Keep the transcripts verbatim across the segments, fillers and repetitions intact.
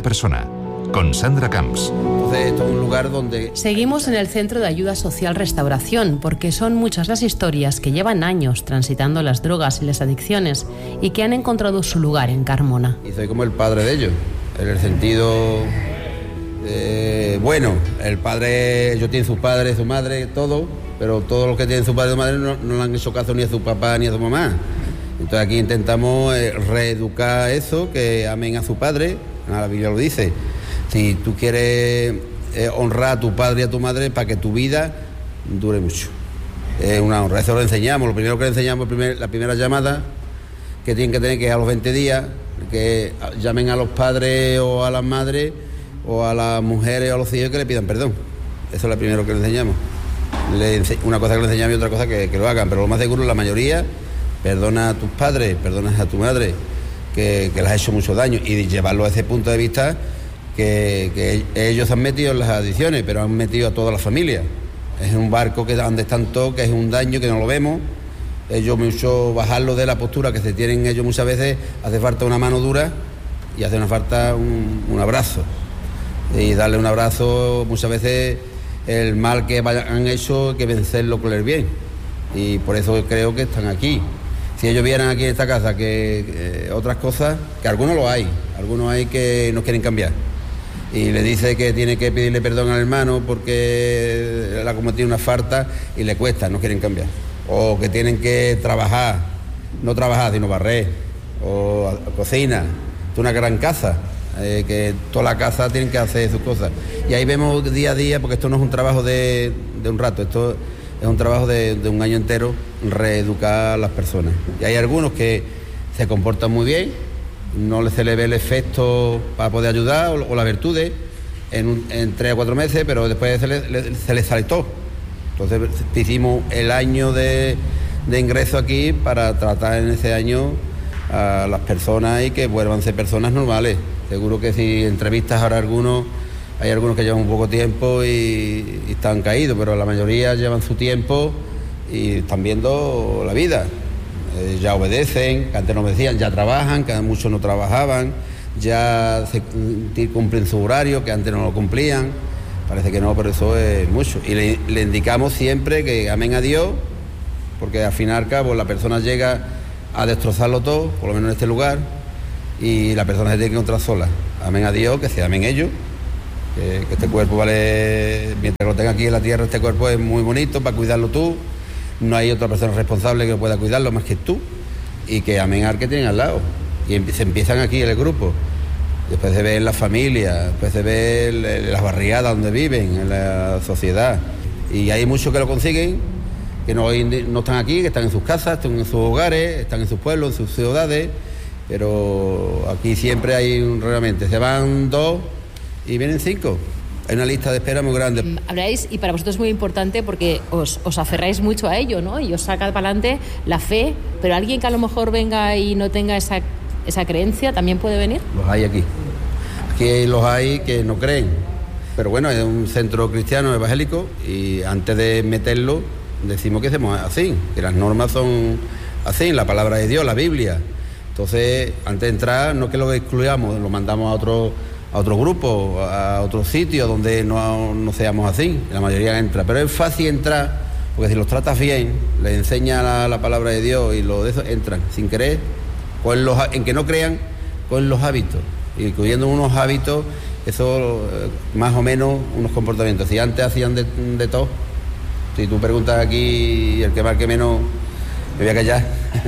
primera persona, con Sandra Camps. Entonces, esto es un lugar donde... Seguimos en el Centro de Ayuda Social Restauración, porque son muchas las historias que llevan años transitando las drogas y las adicciones y que han encontrado su lugar en Carmona. Y soy como el padre de ellos, en el sentido... Eh, bueno, el padre, ellos tienen su padre, su madre, todo, pero todos los que tienen su padre y su madre no, no le han hecho caso ni a su papá ni a su mamá. Entonces aquí intentamos eh, reeducar eso, que amen a su padre. La Biblia lo dice. Si tú quieres eh, honrar a tu padre y a tu madre para que tu vida dure mucho. Es una honra, eso lo enseñamos. Lo primero que le enseñamos, primer, la primera llamada que tienen que tener, que es a los veinte días, que llamen a los padres o a las madres o a las mujeres o a los hijos que le pidan perdón. Eso es lo primero que le enseñamos. Le ense- una cosa que le enseñamos y otra cosa que, que lo hagan, pero lo más seguro, la mayoría, perdona a tus padres, perdona a tu madre, que, que les ha hecho mucho daño, y llevarlo a ese punto de vista que, que ellos han metido en las adicciones, pero han metido a toda la familia. Es un barco que donde están todos, que es un daño que no lo vemos. Ellos mucho bajarlo de la postura que se tienen ellos muchas veces, hace falta una mano dura y hace una falta un, un abrazo. Y darle un abrazo, muchas veces el mal que han hecho hay que vencerlo con el bien. Y por eso creo que están aquí. Si ellos vieran aquí en esta casa que eh, otras cosas, que algunos lo hay, algunos hay que no quieren cambiar. Y le dice que tiene que pedirle perdón al hermano porque él ha cometido una falta y le cuesta, no quieren cambiar. O que tienen que trabajar, no trabajar, sino barrer, o a, a cocina. Es una gran casa, eh, que toda la casa tienen que hacer sus cosas. Y ahí vemos día a día, porque esto no es un trabajo de, de un rato, esto es un trabajo de, de un año entero, reeducar a las personas. Y hay algunos que se comportan muy bien, no se le ve el efecto para poder ayudar o, o las virtudes en, un, en tres o cuatro meses, pero después se les le, se le sale todo. Entonces hicimos el año de, de ingreso aquí para tratar en ese año a las personas y que vuelvan a ser personas normales. Seguro que si entrevistas ahora a algunos, hay algunos que llevan un poco tiempo y, y están caídos, pero la mayoría llevan su tiempo y están viendo la vida. Eh, ya obedecen, que antes no obedecían, ya trabajan, que muchos no trabajaban, ya se, cumplen su horario, que antes no lo cumplían. Parece que no, pero eso es mucho. Y le, le indicamos siempre que amen a Dios, porque al fin y al cabo la persona llega a destrozarlo todo, por lo menos en este lugar, y la persona se tiene que encontrar sola. Amen a Dios, que se amen ellos, que, que este cuerpo vale, mientras lo tenga aquí en la tierra, este cuerpo es muy bonito para cuidarlo tú, no hay otra persona responsable que pueda cuidarlo más que tú, y que amen al que tienen al lado. Y se empiezan aquí en el grupo. Después se ve en la familia, después se ve en las barriadas donde viven, en la sociedad. Y hay muchos que lo consiguen, que no, no están aquí, que están en sus casas, están en sus hogares, están en sus pueblos, en sus ciudades, pero aquí siempre hay un realmente, se van dos y vienen cinco. Hay una lista de espera muy grande. Habláis, y para vosotros es muy importante porque os, os aferráis mucho a ello, ¿no? Y os saca para adelante la fe, pero alguien que a lo mejor venga y no tenga esa, esa creencia, ¿también puede venir? Los hay aquí. Aquí los hay que no creen. Pero bueno, es un centro cristiano evangélico y antes de meterlo decimos que hacemos así, que las normas son así, la palabra de Dios, la Biblia. Entonces, antes de entrar, no es que lo excluyamos, lo mandamos a otro, a otro grupo, a otro sitio donde no, no seamos así, la mayoría entra. Pero es fácil entrar, porque si los tratas bien, les enseñas la, la palabra de Dios y lo de eso, entran sin querer, con los, en que no crean, con los hábitos. Y incluyendo unos hábitos, eso más o menos unos comportamientos. Si antes hacían de, de todo, si tú preguntas aquí, el que más que menos, me voy a callar.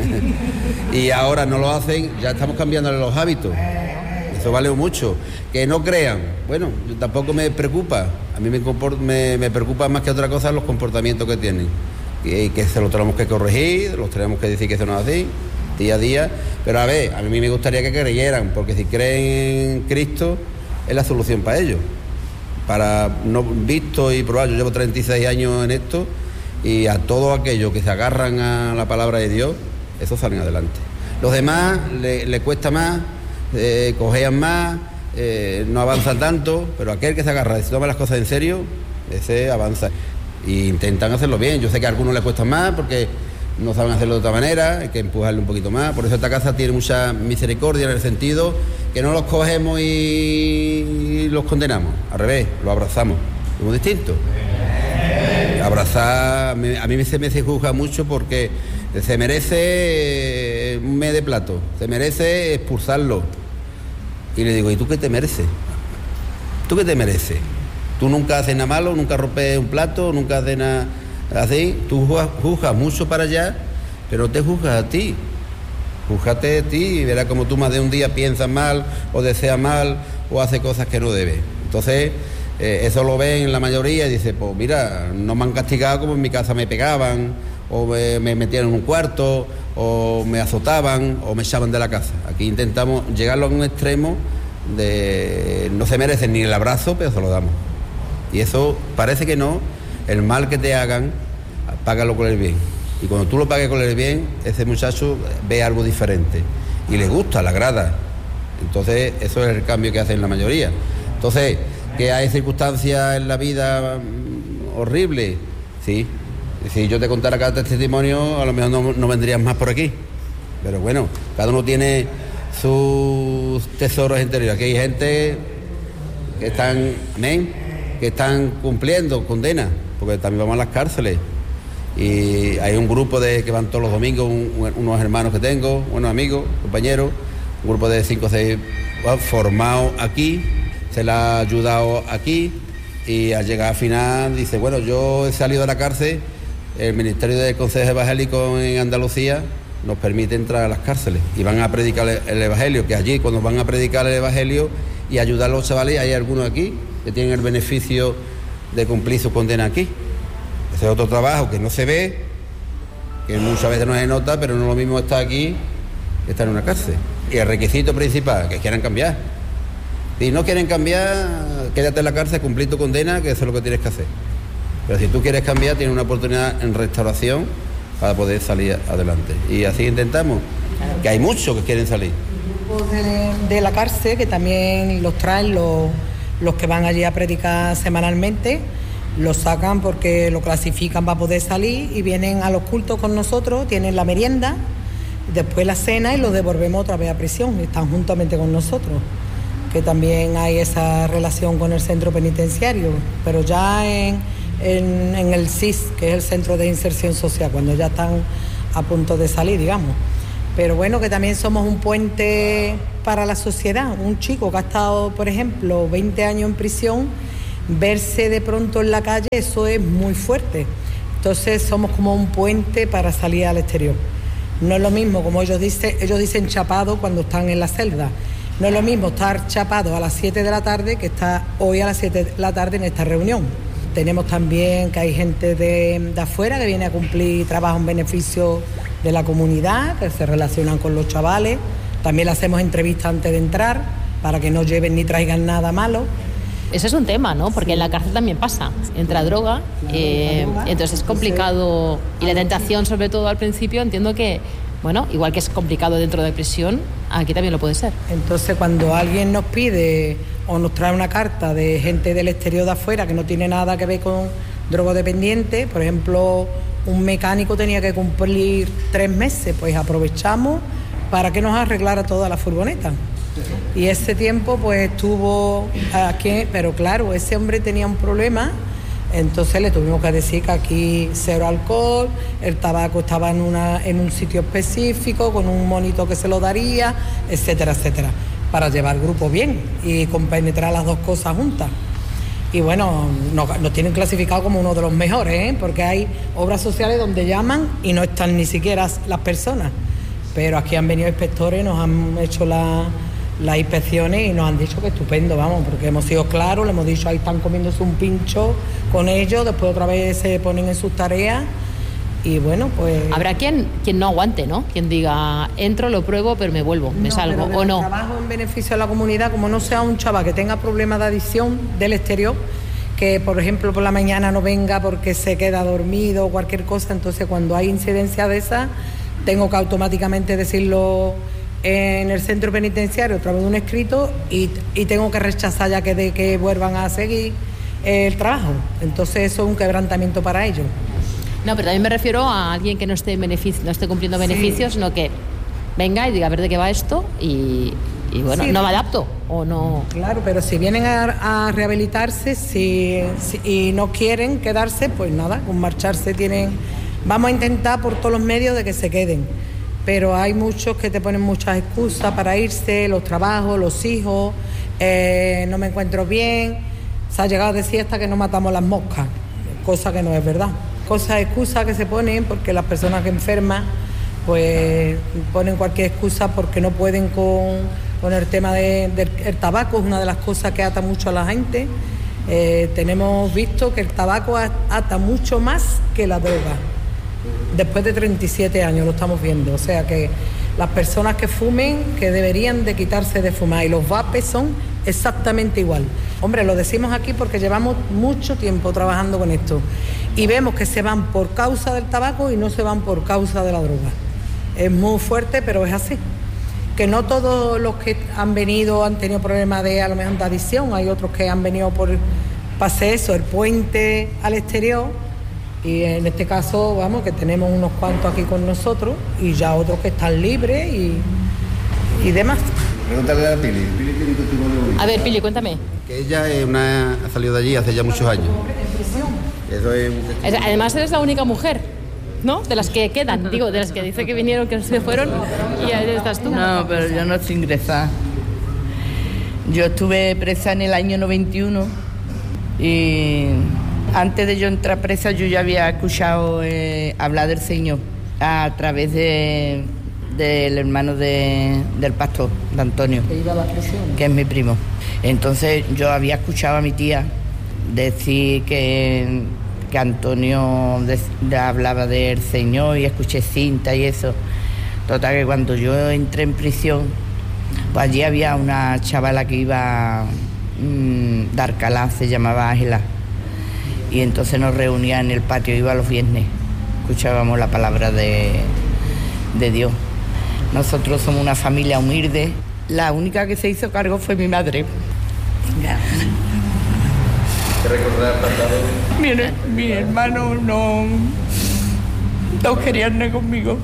Y ahora no lo hacen, ya estamos cambiándole los hábitos. Eso vale mucho. Que no crean, bueno, yo tampoco me preocupa. A mí me, comport, me, me preocupa más que otra cosa los comportamientos que tienen. Y que se los tenemos que corregir, los tenemos que decir que eso no es así, día a día. Pero a ver, a mí me gustaría que creyeran, porque si creen en Cristo, es la solución para ellos. Para no visto y probado, yo llevo treinta y seis años en esto, y a todos aquellos que se agarran a la palabra de Dios, esos salen adelante. Los demás le, le cuesta más, eh, cojean más, eh, no avanzan tanto, pero aquel que se agarra y se toma las cosas en serio, ese avanza. E intentan hacerlo bien. Yo sé que a algunos les cuesta más porque no saben hacerlo de otra manera, hay que empujarle un poquito más. Por eso esta casa tiene mucha misericordia en el sentido que no los cogemos y los condenamos, al revés, los abrazamos, es muy distinto. Abrazar, a mí se me juzga mucho porque se merece un mes de plato, se merece expulsarlo. Y le digo, ¿y tú qué te mereces? ¿Tú qué te mereces? Tú nunca haces nada malo, nunca rompes un plato, nunca haces nada así. Tú juzgas, juzgas mucho para allá, pero no te juzgas a ti. Júzgate a ti y verás como tú más de un día piensas mal o deseas mal o haces cosas que no debes. Entonces, eh, eso lo ven la mayoría y dice, pues mira, no me han castigado como en mi casa me pegaban, o me, me metían en un cuarto, o me azotaban, o me echaban de la casa. Aquí intentamos llegarlo a un extremo de no se merecen ni el abrazo, pero se lo damos. Y eso parece que no, el mal que te hagan, págalo con el bien. Y cuando tú lo pagues con el bien, ese muchacho ve algo diferente y le gusta, le agrada. Entonces, eso es el cambio que hacen la mayoría. Entonces, que hay circunstancias en la vida horribles, sí. Si yo te contara cada testimonio, a lo mejor no, no vendrías más por aquí. Pero bueno, cada uno tiene sus tesoros interiores. Aquí hay gente que están, amén, que están cumpliendo condena, porque también vamos a las cárceles. Y hay un grupo de que van todos los domingos, un, unos hermanos que tengo, unos amigos, compañeros, un grupo de cinco o seis bueno, formados aquí, se les ha ayudado aquí y al llegar al final dice, bueno, yo he salido de la cárcel, el Ministerio del Consejo Evangélico en Andalucía nos permite entrar a las cárceles y van a predicar el Evangelio, que allí cuando van a predicar el Evangelio y ayudar a los chavales, hay algunos aquí que tienen el beneficio de cumplir su condena aquí. Ese es otro trabajo que no se ve, que muchas veces no se nota, pero no es lo mismo estar aquí que estar en una cárcel. Y el requisito principal, que quieran cambiar. Si no quieren cambiar, quédate en la cárcel, cumplir tu condena, que eso es lo que tienes que hacer. Pero si tú quieres cambiar, tienes una oportunidad en restauración para poder salir adelante. Y así intentamos, que hay muchos que quieren salir. De, de la cárcel, que también los traen los, los que van allí a predicar semanalmente, los sacan porque lo clasifican para poder salir y vienen a los cultos con nosotros, tienen la merienda, después la cena y los devolvemos otra vez a prisión, están juntamente con nosotros, que también hay esa relación con el centro penitenciario, pero ya en, en, en el C I S, que es el Centro de Inserción Social, cuando ya están a punto de salir, digamos. Pero bueno, que también somos un puente para la sociedad. Un chico que ha estado, por ejemplo, veinte años en prisión, verse de pronto en la calle, eso es muy fuerte. Entonces somos como un puente para salir al exterior. No es lo mismo, como ellos dicen, ellos dicen chapado cuando están en la celda. No es lo mismo estar chapado a las siete de la tarde que estar hoy a las siete de la tarde en esta reunión. Tenemos también que hay gente de, de afuera que viene a cumplir trabajo en beneficio de la comunidad, que se relacionan con los chavales. También le hacemos entrevistas antes de entrar para que no lleven ni traigan nada malo. Ese es un tema, ¿no? Porque en la cárcel también pasa, entra droga, eh, entonces es complicado y la tentación, sobre todo al principio, entiendo que, bueno, igual que es complicado dentro de prisión, aquí también lo puede ser. Entonces cuando alguien nos pide o nos trae una carta de gente del exterior de afuera que no tiene nada que ver con drogodependientes, por ejemplo, un mecánico tenía que cumplir tres meses, pues aprovechamos para que nos arreglara toda la furgoneta. Y ese tiempo pues estuvo aquí, pero claro, ese hombre tenía un problema, entonces le tuvimos que decir que aquí cero alcohol, el tabaco estaba en, una, en un sitio específico, con un monito que se lo daría, etcétera, etcétera, para llevar el grupo bien y compenetrar las dos cosas juntas. Y bueno, nos, nos tienen clasificado como uno de los mejores, ¿eh? Porque hay obras sociales donde llaman y no están ni siquiera las personas. Pero aquí han venido inspectores, nos han hecho la... las inspecciones y nos han dicho que estupendo, vamos, porque hemos sido claros, le hemos dicho ahí están comiéndose un pincho con ellos, después otra vez se ponen en sus tareas y bueno, pues... Habrá quien, quien no aguante, ¿no? Quien diga, entro, lo pruebo, pero me vuelvo, me no, salgo, pero o no. Trabajo en beneficio de la comunidad, como no sea un chaval que tenga problemas de adicción del exterior, que por ejemplo por la mañana no venga porque se queda dormido o cualquier cosa, entonces cuando hay incidencia de esa, tengo que automáticamente decirlo en el centro penitenciario a través de un escrito y, y tengo que rechazar ya que de que vuelvan a seguir el trabajo. Entonces eso es un quebrantamiento para ellos. No, pero también me refiero a alguien que no esté, beneficio, no esté cumpliendo beneficios, sí. Sino que venga y diga a ver de qué va esto y, y bueno, sí, no me adapto o no. Claro, pero si vienen a, a rehabilitarse si, si, y no quieren quedarse, pues nada, con marcharse tienen. Vamos a intentar por todos los medios de que se queden, pero hay muchos que te ponen muchas excusas para irse, los trabajos, los hijos, eh, no me encuentro bien, se ha llegado a decir hasta que no matamos las moscas, cosa que no es verdad. Cosas, excusas que se ponen porque las personas que enferman pues ponen cualquier excusa porque no pueden con, con el tema de, del el tabaco, es una de las cosas que ata mucho a la gente. Eh, tenemos visto que el tabaco ata mucho más que la droga. Después de treinta y siete años lo estamos viendo, o sea que las personas que fumen, que deberían de quitarse de fumar, y los vapes son exactamente igual. Hombre, lo decimos aquí porque llevamos mucho tiempo trabajando con esto y vemos que se van por causa del tabaco y no se van por causa de la droga. Es muy fuerte, pero es así. Que no todos los que han venido han tenido problemas de a lo mejor de adicción, hay otros que han venido por pase eso, el puente al exterior, y en este caso, vamos, que tenemos unos cuantos aquí con nosotros y ya otros que están libres y, y demás. Pregúntale a Pili. Pili tiene testimonio. A ver, Pili, cuéntame. Que ella es una, ha salido de allí hace ya muchos años. Eso es un testimonio. Además eres la única mujer, ¿no? De las que quedan, digo, de las que dice que vinieron, que se fueron, y ahí estás tú. No, pero yo no estoy ingresada. Yo estuve presa en el año noventa y uno y antes de yo entrar presa yo ya había escuchado eh, hablar del Señor a través de, del hermano de, del pastor, de Antonio, Que iba a la prisión. que es mi primo. Entonces yo había escuchado a mi tía decir que, que Antonio de, de, hablaba del Señor y escuché cinta y eso. Total que cuando yo entré en prisión, pues allí había una chavala que iba mmm, de Alcalá, se llamaba Ángela. Y entonces nos reunían en el patio, iba los viernes, escuchábamos la palabra de, de Dios. Nosotros somos una familia humilde. La única que se hizo cargo fue mi madre. ¿Qué recordar pasado? Mire, mi hermano no, no quería andar conmigo.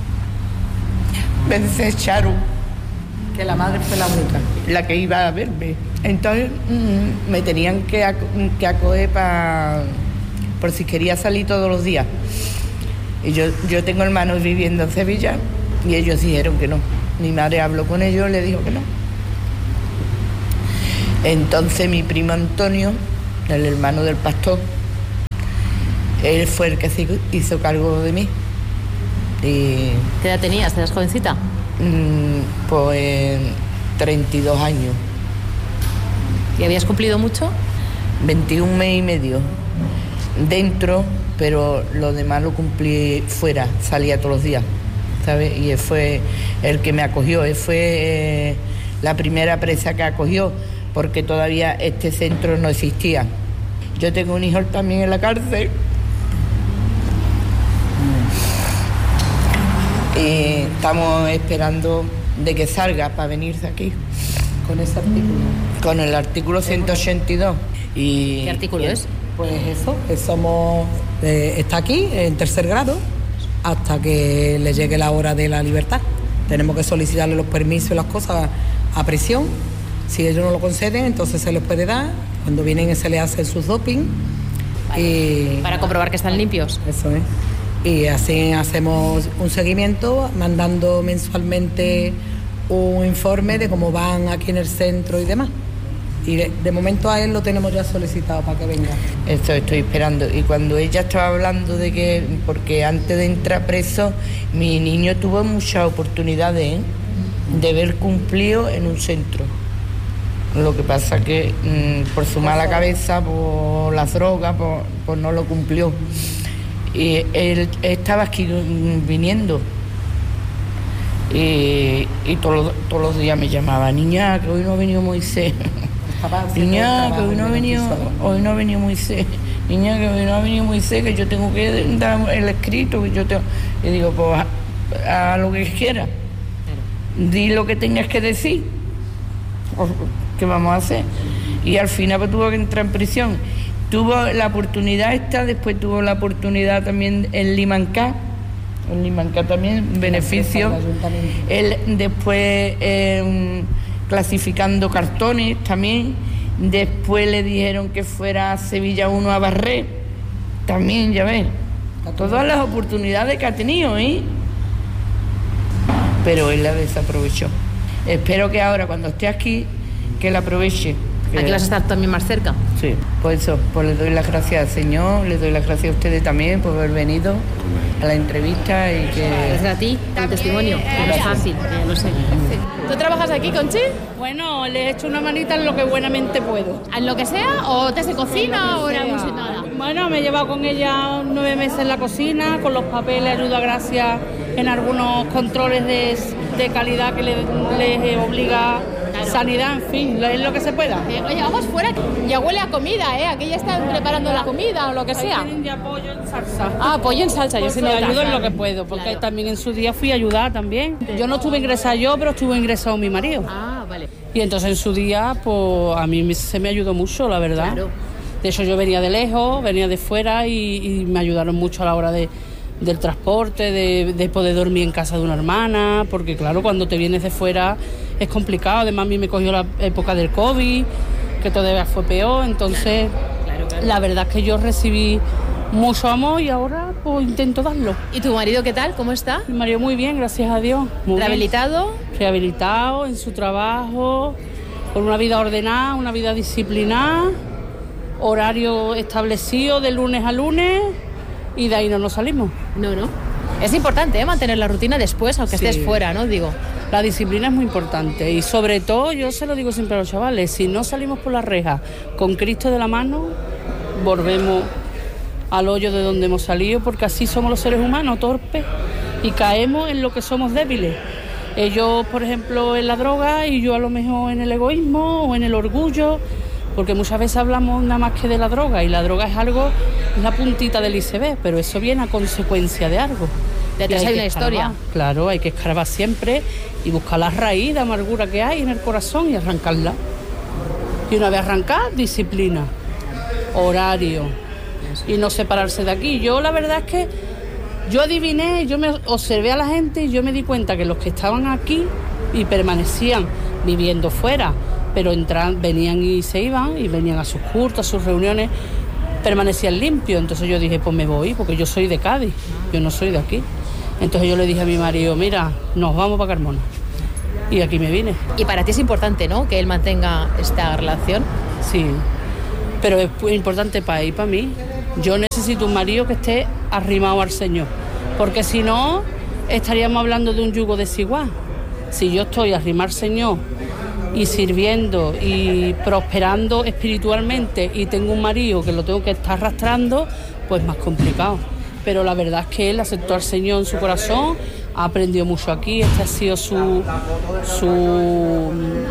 Me desecharon. Que la madre fue la única. La que iba a verme. Entonces mmm, me tenían que, ac que acoger para por si quería salir todos los días. Y yo, yo tengo hermanos viviendo en Sevilla y ellos dijeron que no. Mi madre habló con ellos y le dijo que no. Entonces mi primo Antonio, el hermano del pastor, él fue el que se hizo cargo de mí. Y, ¿Qué edad tenías? ¿Eras jovencita? mmm, pues treinta y dos años. ¿Y habías cumplido mucho? veintiún meses y medio dentro, pero lo demás lo cumplí fuera, salía todos los días, ¿sabes? Y él fue el que me acogió, él fue eh, la primera presa que acogió, porque todavía este centro no existía. Yo tengo un hijo también en la cárcel. Y estamos esperando de que salga para venirse aquí. Con ese artículo. Con el artículo ciento ochenta y dos. Y ¿Qué artículo es? Pues eso, que somos, eh, está aquí en tercer grado hasta que le llegue la hora de la libertad. Tenemos que solicitarle los permisos y las cosas a prisión. Si ellos no lo conceden, entonces se les puede dar. Cuando vienen se les hace sus doping. Vale. Y, para comprobar que están limpios. Eso es. Y así hacemos un seguimiento, mandando mensualmente un informe de cómo van aquí en el centro y demás. Y de, de momento a él lo tenemos ya solicitado para que venga. Esto estoy esperando. Y cuando ella estaba hablando de que, porque antes de entrar preso, mi niño tuvo muchas oportunidades, ¿eh?, de ver cumplido en un centro. Lo que pasa que mmm, por su mala cabeza, por las drogas, por, por no lo cumplió. Y él estaba aquí viniendo. Y, y todos, todos los días me llamaba, niña, que hoy no ha venido Moisés. Niña, que hoy no ha venido, hoy no ha venido Moisés. Niña, que hoy no ha venido Moisés, que yo tengo que dar el escrito, que yo tengo. Y digo, pues a, a lo que quiera. Di lo que tengas que decir. ¿Qué vamos a hacer? Y al final pues tuvo que entrar en prisión. Tuvo la oportunidad esta, después tuvo la oportunidad también en Limancá. En Limancá también, beneficio. Él después, eh, clasificando cartones también. Después le dijeron que fuera a Sevilla uno a barrer, también, ya ves, todas las oportunidades que ha tenido, ¿eh? Pero él la desaprovechó. Espero que ahora, cuando esté aquí, que la aproveche. Aquí vas a estar también más cerca. Sí, pues eso, pues le doy las gracias al Señor, le doy las gracias a ustedes también por haber venido a la entrevista y que... Gracias a ti, el testimonio, que no es fácil, que lo sé. ¿Tú trabajas aquí, Conchi? Bueno, le he hecho una manita en lo que buenamente puedo. ¿En lo que sea? ¿O te hace cocina o era música? Nada. Bueno, me he llevado con ella nueve meses en la cocina, con los papeles, ayuda gracias en algunos controles de, de calidad que les le obliga claro. Sanidad, en fin, es lo que se pueda. Eh, oye, vamos fuera, ya huele a comida, ¿eh? Aquí ya están preparando la comida o lo que sea. Ahí tienen ya pollo en salsa. Ah, pollo en salsa, yo pues sé sí, no ayudo en lo que puedo, porque claro. También en su día fui a ayudar también. Yo no estuve ingresada yo, pero estuvo ingresado mi marido. Ah, vale. Y entonces en su día, pues a mí se me ayudó mucho, la verdad. Claro. De hecho, yo venía de lejos, venía de fuera y, y me ayudaron mucho a la hora de, del transporte, de, de poder dormir en casa de una hermana, porque claro, cuando te vienes de fuera es complicado. Además, a mí me cogió la época del COVID, que todavía fue peor, entonces claro, claro. La verdad es que yo recibí mucho amor y ahora pues intento darlo. ¿Y tu marido qué tal? ¿Cómo está? Mi marido muy bien, gracias a Dios. Muy ¿Rehabilitado? Bien. Rehabilitado en su trabajo, con una vida ordenada, una vida disciplinada, horario establecido de lunes a lunes y de ahí no nos salimos. No, no. Es importante, ¿eh? Mantener la rutina después, aunque sí. Estés fuera, ¿no? Digo. La disciplina es muy importante y sobre todo, yo se lo digo siempre a los chavales, si no salimos por la reja con Cristo de la mano, volvemos al hoyo de donde hemos salido, porque así somos los seres humanos, torpes, y caemos en lo que somos débiles. Ellos, por ejemplo, en la droga y yo a lo mejor en el egoísmo o en el orgullo, porque muchas veces hablamos nada más que de la droga y la droga es algo, es la puntita del iceberg, pero eso viene a consecuencia de algo. Detrás hay una historia. Claro, hay que escarbar siempre y buscar la raíz de amargura que hay en el corazón y arrancarla. Y una vez arrancada, disciplina, horario y no separarse de aquí. Yo la verdad es que yo adiviné, yo me observé a la gente y yo me di cuenta que los que estaban aquí y permanecían viviendo fuera, pero entran, venían y se iban y venían a sus cultos, a sus reuniones, permanecían limpios. Entonces yo dije, pues me voy, porque yo soy de Cádiz, yo no soy de aquí. Entonces yo le dije a mi marido, mira, nos vamos para Carmona. Y aquí me vine. Y para ti es importante, ¿no?, que él mantenga esta relación. Sí, pero es muy importante para él y para mí. Yo necesito un marido que esté arrimado al Señor, porque si no, estaríamos hablando de un yugo desigual. Si yo estoy arrimado al Señor y sirviendo y prosperando espiritualmente y tengo un marido que lo tengo que estar arrastrando, pues más complicado. Pero la verdad es que él aceptó al Señor en su corazón, ha aprendido mucho aquí, este ha sido su, su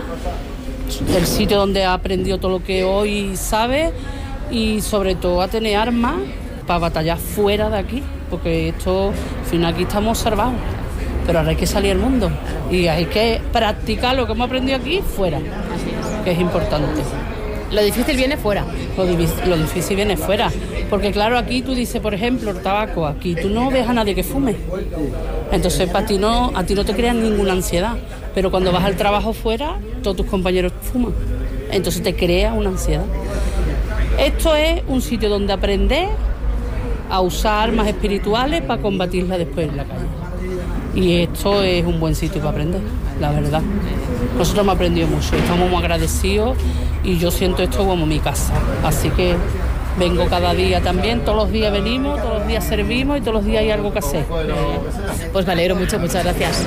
el sitio donde ha aprendido todo lo que hoy sabe y sobre todo a tener armas para batallar fuera de aquí, porque esto, al final aquí estamos salvados, pero ahora hay que salir al mundo y hay que practicar lo que hemos aprendido aquí fuera, que es importante. Lo difícil viene fuera. Lo, lo difícil viene fuera. Porque claro, aquí tú dices, por ejemplo, el tabaco, aquí tú no ves a nadie que fume. Entonces para ti no, a ti no te crean ninguna ansiedad. Pero cuando vas al trabajo fuera, todos tus compañeros fuman. Entonces te crea una ansiedad. Esto es un sitio donde aprender a usar armas espirituales para combatirla después en la calle. Y esto es un buen sitio para aprender, la verdad. Nosotros hemos aprendido mucho, estamos muy agradecidos y yo siento esto como mi casa. Así que vengo cada día también, todos los días venimos, todos los días servimos y todos los días hay algo que hacer. Pues me alegro mucho, muchas gracias.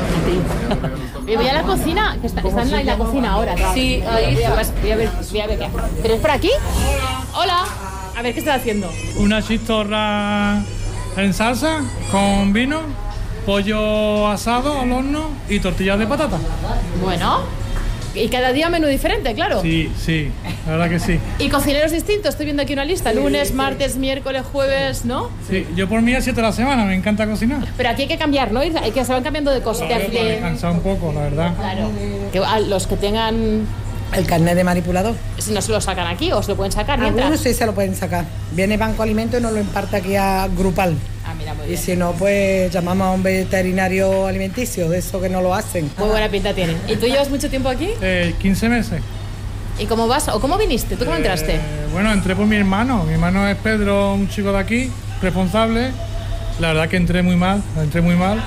Y voy a la cocina, que está, está en, la, en la cocina ahora. ¿No? Sí, ahí pues voy a ver, voy a ver qué. ¿Pero es por aquí? Hola. A ver, ¿qué estás haciendo? Una chistorra en salsa con vino, pollo asado al horno y tortillas de patata. Bueno, y cada día menú diferente, claro. Sí, sí, la verdad que sí. ¿Y cocineros distintos? Estoy viendo aquí una lista, lunes, martes, miércoles, jueves, ¿no? Sí, yo por mí a siete de la semana, me encanta cocinar. Pero aquí hay que cambiar, ¿no? Hay que se van cambiando de cosas. Claro, para descansar un poco, la verdad. Claro. Que a los que tengan... El carnet de manipulador. Si no se lo sacan aquí o se lo pueden sacar mientras. Algunos sí se lo pueden sacar. Viene Banco Alimento y nos lo imparte aquí a Grupal. Ah, Y si no, pues llamamos a un veterinario alimenticio, de eso que no lo hacen. Muy buena pinta tiene. ¿Y tú llevas mucho tiempo aquí? Eh, quince meses. ¿Y cómo vas? ¿O cómo viniste? ¿Tú cómo entraste? Eh, bueno, entré por mi hermano. Mi hermano es Pedro, un chico de aquí, responsable. La verdad que entré muy mal, entré muy mal.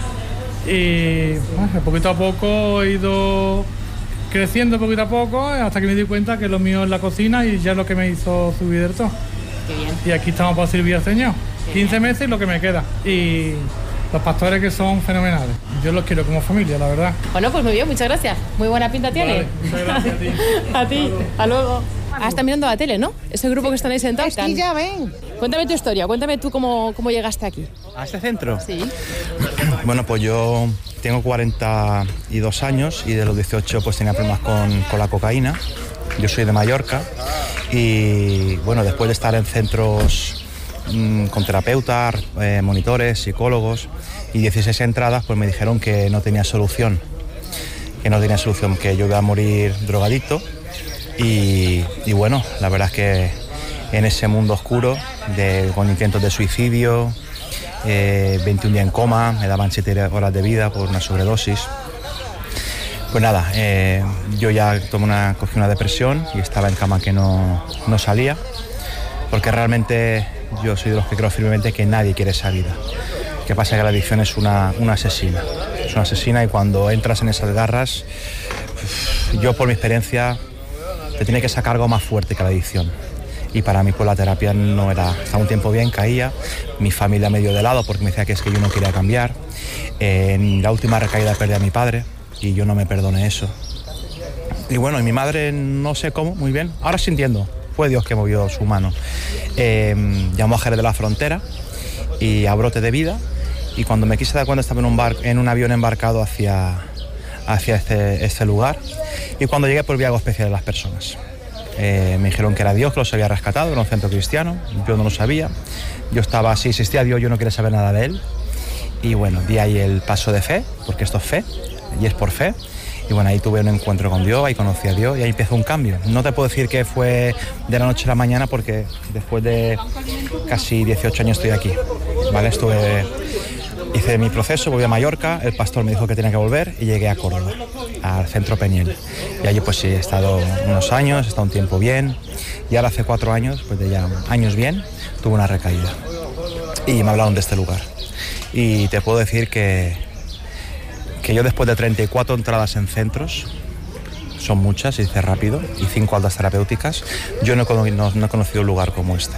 Y bueno, poquito a poco he ido creciendo poquito a poco hasta que me di cuenta que lo mío es la cocina y ya es lo que me hizo subir del todo. Qué bien. Y aquí estamos para servir al Señor. quince meses y lo que me queda. Y los pastores que son fenomenales. Yo los quiero como familia, la verdad. Bueno, pues muy bien, muchas gracias. Muy buena pinta tiene. Vale, muchas gracias a ti. A ti, hasta luego. Ah, está mirando la tele, ¿no? Ese grupo que están ahí sentados. Aquí ya ven. Cuéntame tu historia, cuéntame tú cómo, cómo llegaste aquí. ¿A este centro? Sí. Bueno, pues yo tengo cuarenta y dos años y de los dieciocho pues tenía problemas con, con la cocaína. Yo soy de Mallorca y bueno, después de estar en centros mmm, con terapeutas, eh, monitores, psicólogos y dieciséis entradas, pues me dijeron que no tenía solución, que no tenía solución, que yo iba a morir drogadicto y, y bueno, la verdad es que en ese mundo oscuro, de, con intentos de suicidio, eh, veintiún días en coma, me daban siete horas de vida por una sobredosis. Pues nada, eh, yo ya tomé una, cogí una depresión y estaba en cama que no, no salía, porque realmente yo soy de los que creo firmemente que nadie quiere esa vida. Lo que pasa es que la adicción es una, una asesina, es una asesina y cuando entras en esas garras, yo por mi experiencia, te tiene que sacar algo más fuerte que la adicción. Y para mí pues la terapia no era, estaba un tiempo bien, caía, mi familia me dio de lado porque me decía que es que yo no quería cambiar. Eh, en la última recaída perdí a mi padre y yo no me perdoné eso. Y bueno, y mi madre no sé cómo, muy bien, ahora sí entiendo, fue Dios que movió su mano. Eh, llamó a Jerez de la Frontera y a Brote de Vida y cuando me quise dar cuenta estaba en un, bar, en un avión embarcado hacia, hacia este, este lugar y cuando llegué pues vi algo especial de las personas. Eh, me dijeron que era Dios que los había rescatado, era un centro cristiano, yo no lo sabía, yo estaba, si existía Dios yo no quería saber nada de él y bueno, di ahí el paso de fe, porque esto es fe y es por fe y bueno, ahí tuve un encuentro con Dios, ahí conocí a Dios y ahí empezó un cambio. No te puedo decir que fue de la noche a la mañana porque después de casi dieciocho años estoy aquí, ¿vale? Estuve, hice mi proceso, volví a Mallorca, el pastor me dijo que tenía que volver y llegué a Córdoba, al centro Peñel. Y allí pues sí, he estado unos años, he estado un tiempo bien y ahora hace cuatro años, pues de ya años bien, tuve una recaída y me hablaron de este lugar. Y te puedo decir que, que yo después de treinta y cuatro entradas en centros, son muchas, se dice rápido, y cinco altas terapéuticas, yo no he, no, no he conocido un lugar como este.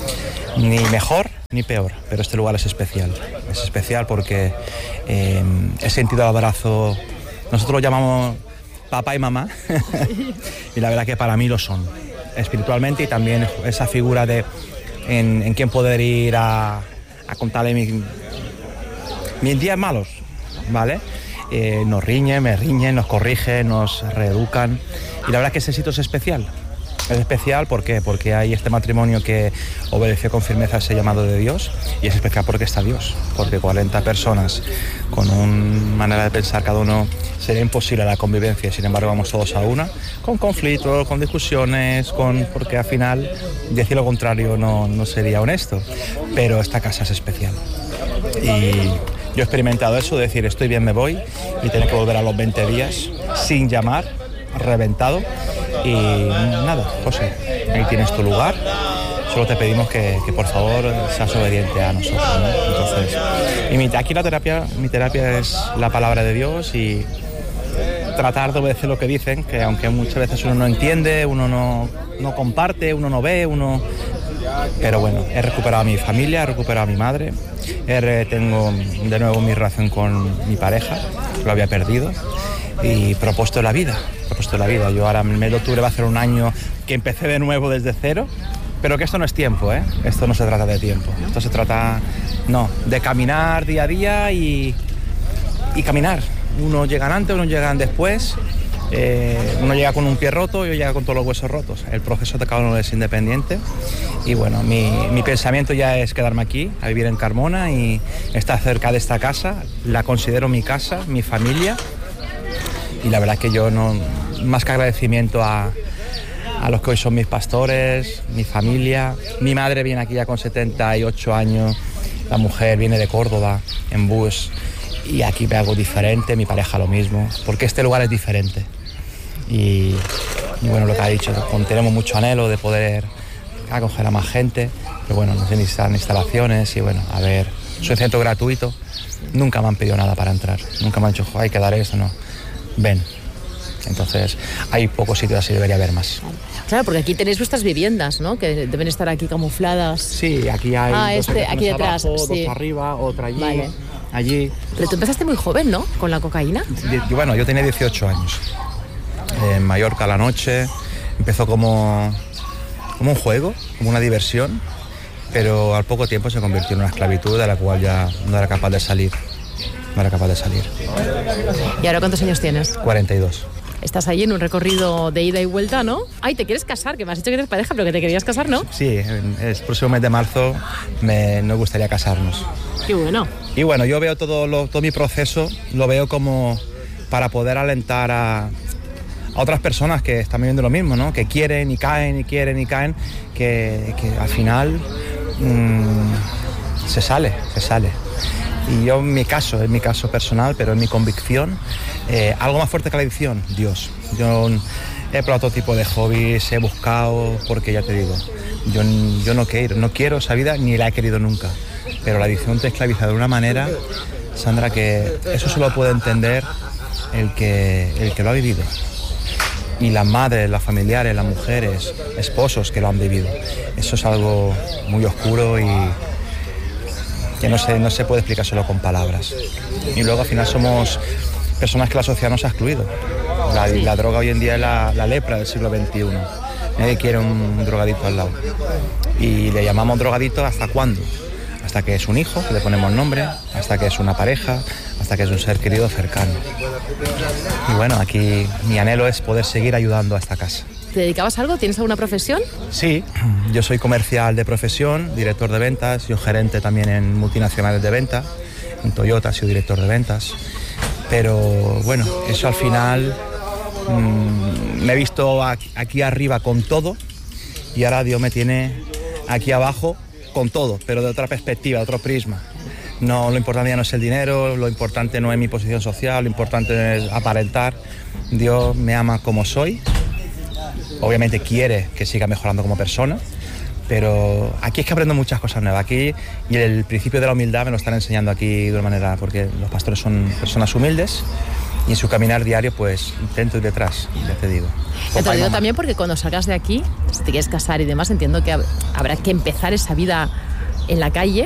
Ni mejor ni peor, pero este lugar es especial. Es especial porque eh, he sentido el abrazo, nosotros lo llamamos papá y mamá, y la verdad que para mí lo son, espiritualmente y también esa figura de en, en quién poder ir a, a contarle mi, mis días malos, ¿vale? Eh, nos riñen, me riñen, nos corrigen, nos reeducan y la verdad que ese sitio es especial. Es especial ¿por qué? Porque hay este matrimonio que obedeció con firmeza ese llamado de Dios y es especial porque está Dios, porque cuarenta personas con una manera de pensar cada uno sería imposible la convivencia, sin embargo vamos todos a una, con conflictos, con discusiones, con porque al final decir lo contrario no, no sería honesto, pero esta casa es especial y yo he experimentado eso de decir estoy bien, me voy y tener que volver a los veinte días sin llamar, reventado. Y nada, José, ahí tienes tu lugar, solo te pedimos que, que por favor seas obediente a nosotros, ¿no? Entonces, y mi, aquí la terapia, mi terapia es la palabra de Dios y tratar de obedecer lo que dicen, que aunque muchas veces uno no entiende, uno no, no comparte, uno no ve, uno... Pero bueno, he recuperado a mi familia, he recuperado a mi madre, he, tengo de nuevo mi relación con mi pareja, lo había perdido, y propuesto la vida, propuesto la vida. Yo ahora en el mes de octubre va a ser un año que empecé de nuevo desde cero, pero que esto no es tiempo, ¿eh? Esto no se trata de tiempo, esto se trata, no, de caminar día a día y, y caminar. Uno llega antes, uno llega después, eh, uno llega con un pie roto y otro llega con todos los huesos rotos. El proceso de cada uno es independiente y bueno, mi, mi pensamiento ya es quedarme aquí, a vivir en Carmona y estar cerca de esta casa, la considero mi casa, mi familia. Y la verdad que yo no, más que agradecimiento a, a los que hoy son mis pastores, mi familia. Mi madre viene aquí ya con setenta y ocho años la mujer viene de Córdoba en bus y aquí ve algo diferente, mi pareja lo mismo, porque este lugar es diferente. Y, y bueno, lo que ha dicho, tenemos mucho anhelo de poder acoger a más gente, pero bueno, nos necesitan instalaciones y bueno, a ver, es un centro gratuito, nunca me han pedido nada para entrar, nunca me han dicho, hay que dar eso, no, ven. Entonces, hay pocos sitios así, debería haber más. Claro, porque aquí tenéis vuestras viviendas, ¿no? Que deben estar aquí camufladas. Sí, aquí hay ah, dos este, aquí detrás, abajo, sí. dos arriba, otra allí, vale. allí. Pero tú empezaste muy joven, ¿no? Con la cocaína. Y, bueno, yo tenía dieciocho años. En Mallorca a la noche, empezó como, como un juego, como una diversión, pero al poco tiempo se convirtió en una esclavitud de la cual ya no era capaz de salir. No era capaz de salir. ¿Y ahora cuántos años tienes? cuarenta y dos. Estás ahí en un recorrido de ida y vuelta, ¿no? Ay, te quieres casar, que me has dicho que eres pareja, pero que te querías casar, ¿no? Sí, el próximo mes de marzo me, nos gustaría casarnos. Qué bueno. Y bueno, yo veo todo, lo, todo mi proceso, lo veo como para poder alentar a, a otras personas que están viviendo lo mismo, ¿no? Que quieren y caen y quieren y caen, que, que al final mmm, se sale, se sale. Y yo en mi caso, en mi caso personal, pero en mi convicción, eh, algo más fuerte que la adicción, Dios. Yo he probado todo tipo de hobbies, he buscado, porque ya te digo, yo, yo no quiero, no quiero esa vida ni la he querido nunca. Pero la adicción te esclaviza de una manera, Sandra, que eso solo puede entender el que, el que lo ha vivido. Y las madres, las familiares, las mujeres, esposos que lo han vivido. Eso es algo muy oscuro y que no se, no se puede explicar solo con palabras. Y luego al final somos personas que la sociedad nos ha excluido. La, la droga hoy en día es la, la lepra del siglo veintiuno. Nadie quiere un drogadito al lado. Y le llamamos drogadito ¿hasta cuándo? Hasta que es un hijo, que le ponemos nombre, hasta que es una pareja, hasta que es un ser querido cercano. Y bueno, aquí mi anhelo es poder seguir ayudando a esta casa. ¿Te dedicabas a algo? ¿Tienes alguna profesión? Sí, yo soy comercial de profesión, director de ventas, yo gerente también en multinacionales de venta, en Toyota he sido director de ventas, pero bueno, eso al final mmm, me he visto aquí, aquí arriba con todo y ahora Dios me tiene aquí abajo con todo, pero de otra perspectiva, de otro prisma. No, lo importante ya no es el dinero, lo importante no es mi posición social, lo importante es aparentar. Dios me ama como soy. Obviamente quiere que siga mejorando como persona, pero aquí es que aprendo muchas cosas nuevas. Aquí, y el principio de la humildad me lo están enseñando aquí de una manera, porque los pastores son personas humildes y en su caminar diario pues intento ir detrás, ya te digo. Te lo digo también porque cuando salgas de aquí, si te quieres casar y demás, entiendo que habrá que empezar esa vida en la calle